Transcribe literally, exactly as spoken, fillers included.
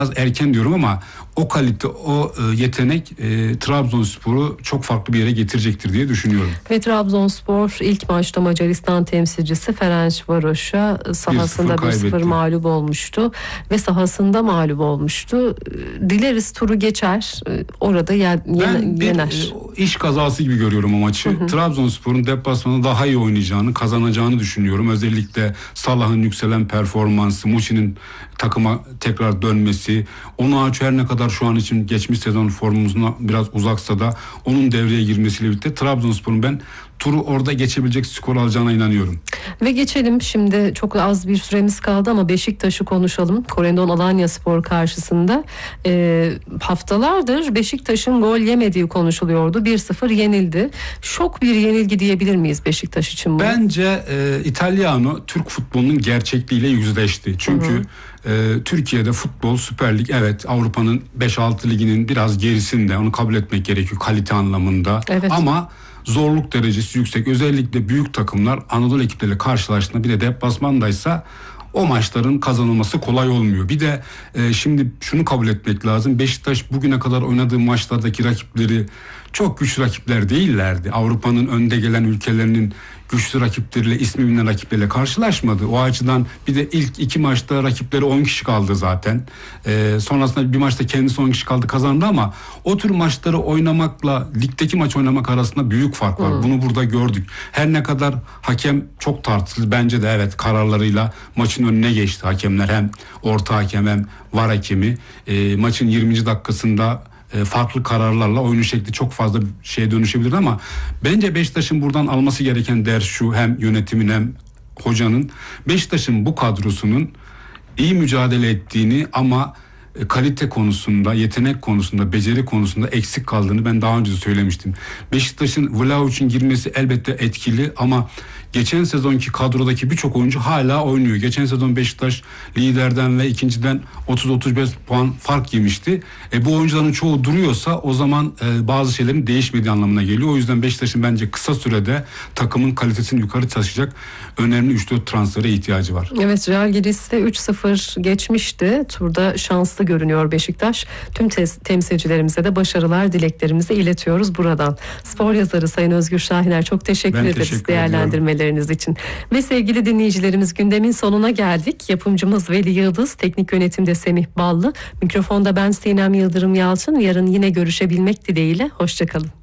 biraz erken diyorum ama o kalite, o yetenek e, Trabzonspor'u çok farklı bir yere getirecektir diye düşünüyorum. Ve Trabzonspor ilk maçta Macaristan temsilcisi Ferencvaros'a sahasında bir sıfır mağlup olmuştu ve sahasında mağlup olmuştu. Dileriz turu geçer, orada yen, ben bir yener. iş kazası gibi görüyorum o maçı. Hı hı. Trabzonspor'un deplasmanı daha iyi oynayacağını, kazanacağını düşünüyorum. Özellikle Salah'ın yükselen performansı, Muçi'nin takıma tekrar dönmesi, Onuachu her ne kadar şu an için geçmiş sezon formumuzuna biraz uzaksa da onun devreye girmesiyle birlikte Trabzonspor'un ben turu orada geçebilecek skor alacağına inanıyorum. Ve geçelim, şimdi çok az bir süremiz kaldı ama Beşiktaş'ı konuşalım. Korendon Alanyaspor karşısında e, haftalardır Beşiktaş'ın gol yemediği konuşuluyordu. bir sıfır yenildi. Şok bir yenilgi diyebilir miyiz Beşiktaş için bu? Bence e, İtalyano Türk futbolunun gerçekliğiyle yüzleşti. Çünkü e, Türkiye'de futbol, Süper Lig, evet Avrupa'nın beş altı liginin biraz gerisinde, onu kabul etmek gerekiyor kalite anlamında. Evet. Ama zorluk derecesi yüksek. Özellikle büyük takımlar Anadolu ekipleriyle karşılaştığında, bir de deplasmandaysa o maçların kazanılması kolay olmuyor. Bir de e, şimdi şunu kabul etmek lazım. Beşiktaş bugüne kadar oynadığı maçlardaki rakipleri çok güçlü rakipler değillerdi. Avrupa'nın önde gelen ülkelerinin güçlü rakipleriyle, ismi bilinen rakipleriyle karşılaşmadı. O açıdan bir de ilk iki maçta rakipleri on kişi kaldı zaten. Ee, sonrasında bir maçta kendisi on kişi kaldı, kazandı ama o tür maçları oynamakla ligdeki maç oynamak arasında büyük fark var. Hmm. Bunu burada gördük. Her ne kadar hakem çok tartışılır, bence de evet kararlarıyla maçın önüne geçti hakemler. Hem orta hakem hem var hakemi. Ee, maçın yirminci dakikasında farklı kararlarla oyunun şekli çok fazla şeye dönüşebilir ama bence Beşiktaş'ın buradan alması gereken ders şu: hem yönetimin hem hocanın Beşiktaş'ın bu kadrosunun iyi mücadele ettiğini ama kalite konusunda, yetenek konusunda, beceri konusunda eksik kaldığını ben daha önce de söylemiştim. Beşiktaş'ın Vlahovic'in girmesi elbette etkili ama geçen sezonki kadrodaki birçok oyuncu hala oynuyor. Geçen sezon Beşiktaş liderden ve ikinciden otuz otuz beş puan fark yemişti. E, bu oyuncuların çoğu duruyorsa o zaman e, bazı şeylerin değişmediği anlamına geliyor. O yüzden Beşiktaş'ın bence kısa sürede takımın kalitesini yukarı taşıyacak önemli üç dört transfere ihtiyacı var. Evet, Žalgiris'te üç sıfır geçmişti. Turda şanslı görünüyor Beşiktaş. Tüm te- temsilcilerimize de başarılar dileklerimizi iletiyoruz buradan. Spor yazarı Sayın Özgür Şahiner, çok teşekkür ben ederiz teşekkür değerlendirmeleriniz için. Ve sevgili dinleyicilerimiz, gündemin sonuna geldik. Yapımcımız Veli Yıldız, teknik yönetimde Semih Ballı, mikrofonda ben Sinem Yıldırım Yalçın. Yarın yine görüşebilmek dileğiyle. Hoşçakalın.